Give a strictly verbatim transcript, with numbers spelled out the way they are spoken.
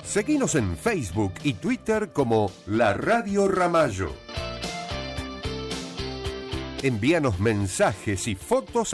Seguinos en Facebook y Twitter como La Radio Ramallo. Envíanos mensajes y fotos